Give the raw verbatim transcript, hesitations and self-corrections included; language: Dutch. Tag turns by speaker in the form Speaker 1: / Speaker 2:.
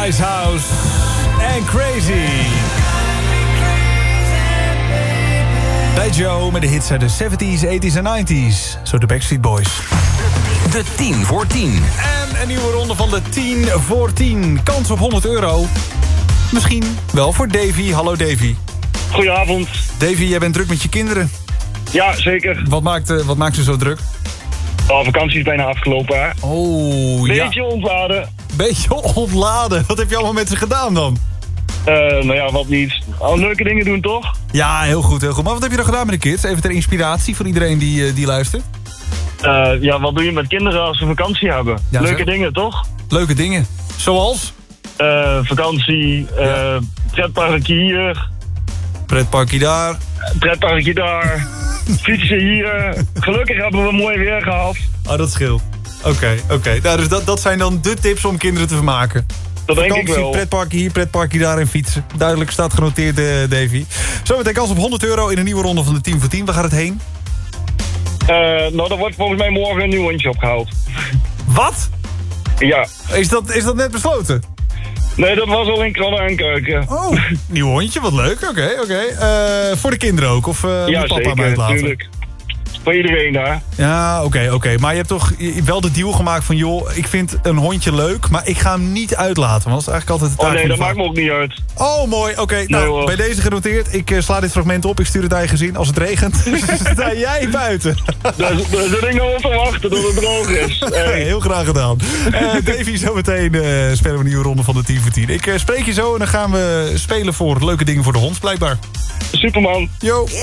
Speaker 1: Icehouse en Crazy. Bij Joe met de hits uit de zeventies, tachtiger en negentiger. Zo de Backstreet Boys.
Speaker 2: De tien voor tien.
Speaker 1: En een nieuwe ronde van de tien voor tien. Kans op honderd euro. Misschien wel voor Davy. Hallo Davy.
Speaker 3: Goedenavond.
Speaker 1: Davy, jij bent druk met je kinderen.
Speaker 3: Ja, zeker.
Speaker 1: Wat maakt, uh, wat maakt ze zo druk?
Speaker 3: Oh, vakantie is bijna afgelopen, hè?
Speaker 1: Oh, ja.
Speaker 3: Beetje ontladen.
Speaker 1: Beetje ontladen. Wat heb je allemaal met ze gedaan dan?
Speaker 3: Uh, nou ja, wat niet. Al leuke dingen doen, toch?
Speaker 1: Ja, heel goed, heel goed. Maar wat heb je dan gedaan met de kids? Even ter inspiratie voor iedereen die, uh, die luistert.
Speaker 3: Uh, ja, wat doe je met kinderen als ze vakantie hebben?
Speaker 1: Ja,
Speaker 3: leuke
Speaker 1: zo.
Speaker 3: dingen, toch?
Speaker 1: Leuke dingen. Zoals?
Speaker 3: Uh, vakantie, uh,
Speaker 1: Ja.
Speaker 3: pretparkje hier,
Speaker 1: Pretparkje daar.
Speaker 3: pretparkje daar, fietsen hier. Gelukkig hebben we mooi weer gehad.
Speaker 1: Oh, dat scheelt. Oké, okay, oké. Okay. Nou, dus dat, dat zijn dan de tips om kinderen te vermaken.
Speaker 3: Dat denk ik
Speaker 1: Vakantie,
Speaker 3: wel.
Speaker 1: pretparkje hier, pretparkje daar en fietsen. Duidelijk staat genoteerd, uh, Davy. Zometeen kans op honderd euro in een nieuwe ronde van de tien voor tien. Waar gaat het heen?
Speaker 3: Uh, nou, er wordt volgens mij morgen een nieuw hondje opgehaald.
Speaker 1: Wat?
Speaker 3: Ja.
Speaker 1: Is dat, is dat net besloten?
Speaker 3: Nee, dat was al in Krannen en Keuken.
Speaker 1: Oh, nieuw hondje, wat leuk. Oké, okay, oké. Okay. Uh, voor de kinderen ook? Of uh,
Speaker 3: ja,
Speaker 1: moet papa
Speaker 3: zeker,
Speaker 1: mij uitlaten?
Speaker 3: natuurlijk. Voor iedereen daar.
Speaker 1: Ja, oké, okay, oké. Okay. Maar je hebt toch wel de deal gemaakt van... joh, ik vind een hondje leuk, maar ik ga hem niet uitlaten. Want dat is eigenlijk altijd de taak.
Speaker 3: Oh nee,
Speaker 1: van
Speaker 3: dat
Speaker 1: de
Speaker 3: maakt me ook niet uit.
Speaker 1: Oh, mooi. Oké, okay. nou,
Speaker 3: nee,
Speaker 1: bij deze genoteerd. Ik uh, sla dit fragment op, ik stuur het naar je gezin. Als het regent, sta jij buiten.
Speaker 3: Daar, daar zit ik nou op te wachten tot het droog is. Hey.
Speaker 1: Heel graag gedaan. Uh, Davy, zometeen uh, spelen we een nieuwe ronde van de tien voor tien. Ik uh, spreek je zo en dan gaan we spelen voor leuke dingen voor de hond, blijkbaar.
Speaker 3: Superman.
Speaker 1: Yo.